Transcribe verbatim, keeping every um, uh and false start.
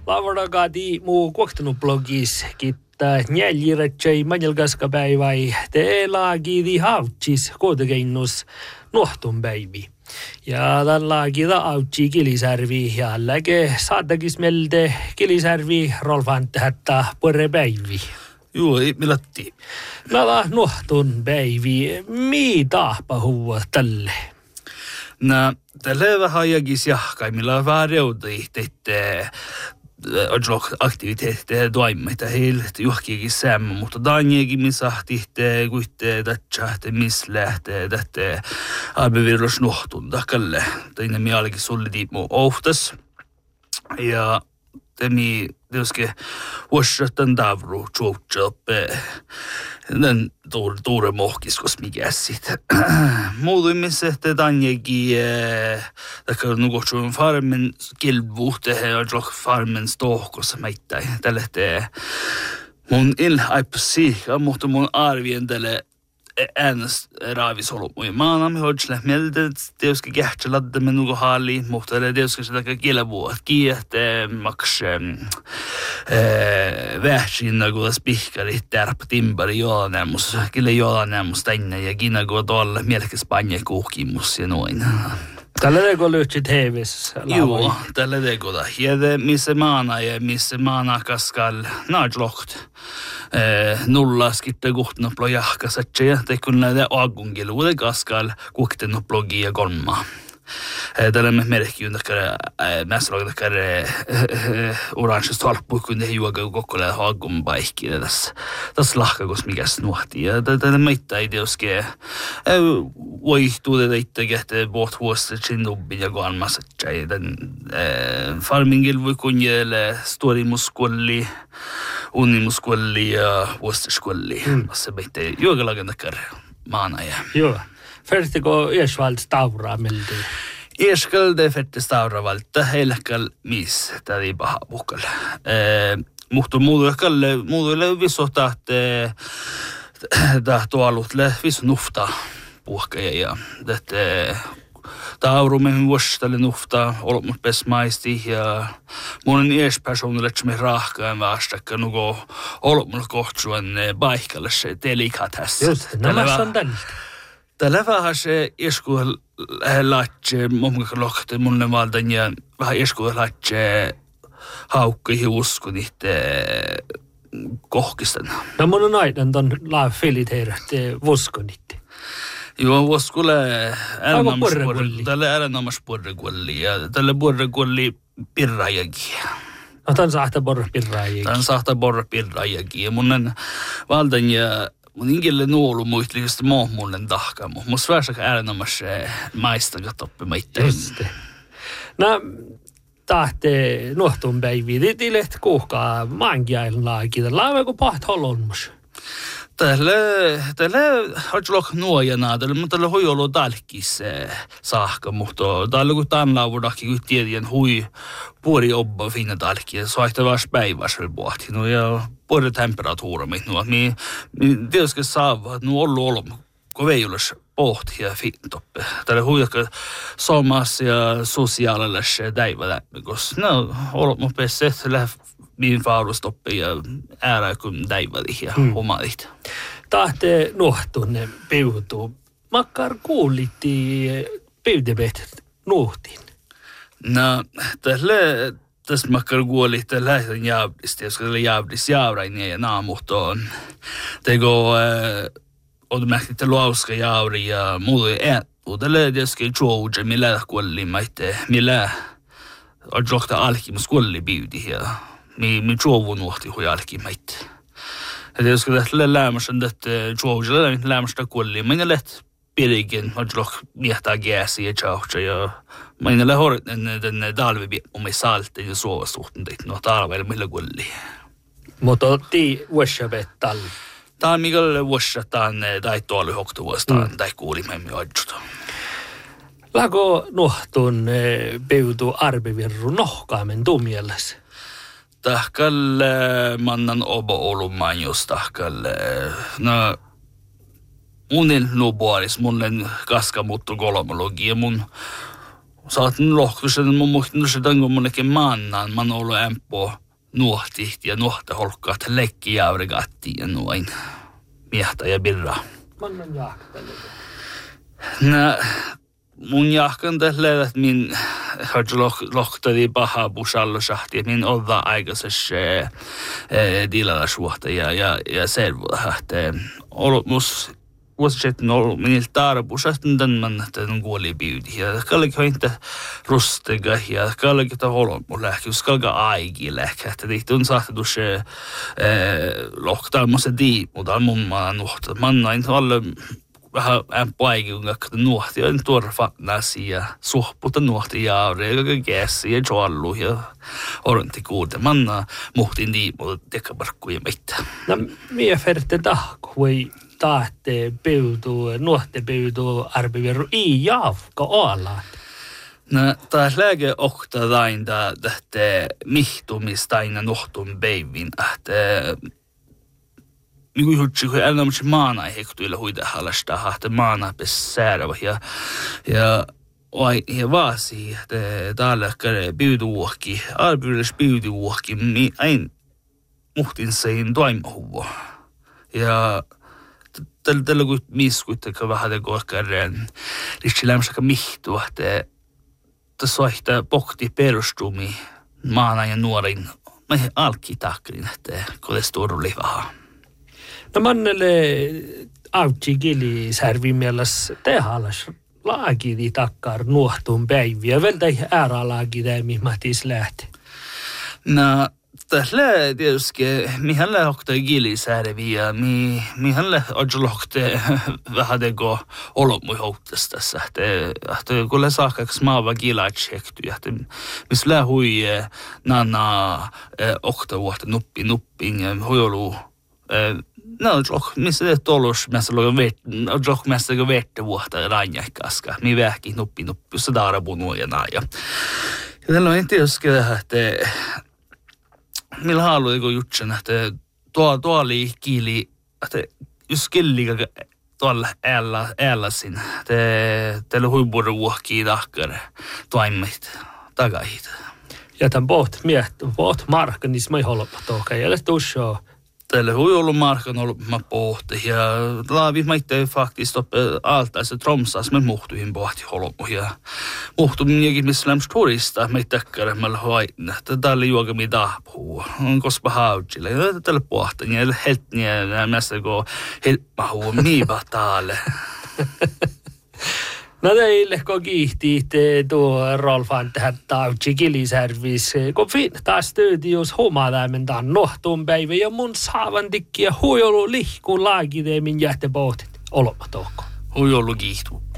Lavoragadi muu kohtanut blogis kittää njäljirätsei manjelgaskapäiväi teelaagidi hautsis koodekeinnus nuohtun päivi. Ja tämän laagida autsi Kilisärvi ja läke saattakis melde Kilisärvi Rolfan tähtä pore päivi. Joo, milatti. Nala nuohtun päivi, mitä pahua tälle? No, tälle vähän jagis jahkaimilla vähän reudai teitte aktiviteetteja toimeita heille juhkiakin säämmä, mutta Danjekin missä tihte kuitte tätsä, missä lähtee tätte arbevirros nuhtun takalle. Teine mielekin sulle tiimu ohtas. Ja temi tietysti vuosittain tavru tjuutselpe den tuure mohkis, kos mikä sitten. Muutuimissa, että Danjekin takia nukotsuun farmen kilvuhte ja farmen stohkossa meitä. Tälle te mun ilhaippasi, mutta mun arvien tälle äänest raavisolu. Maana me hoidsle mieltä, tietysti kähtsä laddamme nuko haali, mutta tietysti sitä kielevuot kiehte, maks vähsinna kun spihkari tärpä timpari joalanemus, kille joalanemus tänne ja kiinna kun tuolla mielkä Spanja kuhkimus ja noin. Tällä teko lyhtsit heivissä. Joo, tällä teko da. Ja missä maana ja missä maana kaskal naadloht. Nulla skitte kuhtnoplo jahkasatse ja tekun näitä agungiluude kaskal kuhtenoplogi ja kolmaa. Tällä me merkkiin takkare mäslogi takkare oranges talppu kun ne juoga kokkola hagun baikki tässä. Tässä lahkakos mikäs nuhti ja tällä meitä ei tietysti vaihtuu teitä kähte bort vuosta chinubbi ja kolmasatse. Farmingil voi kunjelle storimuskolli unimuskolli ja vuostaskolli. Se meitä juogalagen takkare maana ja. Joo. Färtiko Ersvald Stavra meldi? Erskal det färte Stavra valta helkal mis tädi paha puhkal. Muhtu muuduekal muuduelle visota että tahtoalutle visu nufta puhkaja ja että taurumme vuostalle nufta olmut pesmaisti ja mun ees personille me rahkaan vastakka nuko olmut kohtsuan paikalle se delikates. Just, nämä on tällä. Tällä vähän se isku lähtee, mun lohte mulle valtan ja vähän isku lähtee haukki usko niitä kohkistan. No mun on aina ton laa filit heidät usko niitä. Joo, uskolle äärenommas tälle äärenommas porrekulli ja tälle porrekulli pirrajakin. No tämän saahta porre pirrajakin. Tämän saahta porre pirrajakin ja mun valtan ja mun inkelle nuolu muistlikasta muohmullen tahkaamu. Mun svärsaka äärenommas maistan katoppi meitä. Just det. No, tahte nuohtun päiviä. Tilet kuhkaa maankiailun laakita. Laaveko paht holonmus? Tälle, tälle hartsulok nuojana, tälle, mutta tälle hui ollut talkis saakka, mutta tälle kun tämän laavudakki, kun tiedän hui puoli obba finna talkki, ja soihtaa vasta päivässä pohti. No ja puoli temperatuura mit nuo. Mi, mi tietysti saavat, nu ollu ollu, kun veijulis pohti ja fintoppe. Tälle hui joka somassa ja sosiaalilles täivä läpi, koska no ollu mun pesset min faurustoppi ja äärä kun täiväli ja mm. omalit. Tahte nuohtun peutuu. Makkar kuulitti peudebet nuhtin. No, tälle tässä makkar kuulitti tälle jävlistä, jos tälle jävlis jävrain ja naamuhtoon. Tego on mähtitte luauska jävri ja muuta ja tälle tietysti juoudja, millä kuolli maitte, millä on johtaa alkimus kuolli biudi ja mi mi juovun nuhti hui alkimeitä. Ja tietysti tälle lämmäsen, että juovun lämmästä kuolli. Minä läht pirikin, että miehtää gääsi ja tjauhtsa. Ja minä läht horit den talvi omi salte ja suostuhten teit. No talveilla millä kuolli. Mutta otti vuosjabet talvi. Tämä on mikäli vuosjattaan tai tuolla hoktuvuostaan tai kuulimemme adjuta. Lako nuhtun peutu arbevirru nohkaamen tuu mielessä? Tahkalle mannan obo olumaan jos tahkalle. No, munin nubuaris, munnen kaskamuttu kolmologia, mun Saatin lohkuisen mun muistin se tango mullekin maannaan man ollut ämpö nuohtihti ja nuohta holkkaat lekki jäyregatti ja noin miehtä ja birra. Mannan jahkatelle. Nä mun jahkan tälle että min hörde lohtadi paha busallo sahti min odda aikaisessa dilalla suhta ja ja ja servoda että ollut mus vuosittain ollut miniltä tarpusastin tämän tämän kuolipiyti ja kallikin hinta rustega ja kallikin ta holmo lähkys kalka aigi lähkä että on saattu se lohtalmassa di mutta mun maa nuhta mannain alle vähän ämpäikin kun nuhti on turfatnasi ja suhputa nuhti ja rega käsi ja jallu ja oranti kuude manna muhtin di mutta tekabarkkuja meitä. No mie ferte tahko voi tahte peudu nuotte peudu arbiveru i javka olla. No taas lääke okta dainda tähte mihtumista aina nohtun beivin että mikä jutsi kun älä mutta maana hektuilla huida halasta hahte maana besäärävä ja ja oi ja vaasi että täällä käy peuduuhki arbiveris peuduuhki mi ein muhtin sein toimahuvo ja tällä tällä kun miskuittaka vähän te kohkareen litsilämsäkä mihtua että tässä vaihtaa pohti perustumi maana ja nuorin mä alki takrin että kodes turli vähän. No mannelle autti gili särvimielessä tehalas laagidi takkar nuohtun päiviä vältä ära laagida mi matis lähti. No tällä tietysti mihän lähokta gilisärviä mi mihän lä odlohte vähän teko ollut mui houtasta tässä että että kun saakaksi maava gilachekty että mis lähui nana okta vuotta nuppi nuppin ja hojolu no odloh missä te tolos mässä logo vet odloh mässä go vette vuotta ranjakaska mi vähki nuppi nuppi så där bunu ja na ja tällä on tietysti että millä haluaa kun jutsen että tuo tuoli kiili että jos kelliga tuolla äällä äälläsin te tällä huiburu vuokki takkar toimmit takahit ja tämän poht miettu poht markka niin mä holpa toka ja le tussoo tällä hui ollut markan ollut mä pohti ja laavi maitte faktiskt upp alta så tromsas med muhtuin pohti holmo ja muhtu minäkin missä läms turista meitä takkar mä hoidin että tällä juoga mitä puhuu on kospa hautille ja tällä pohti ja helt ja mässä go helt mahu miipa taalle. No teille kun kiihtiitte tuo Rolfan tähän tauti gilisärvis, kun fin taas studios humadaimen tämän nohtuun päivä ja mun saavan tikkiä huijolu lihkuun laagiteemin jähtepootit olema tohko. Huijolu kiihtuu.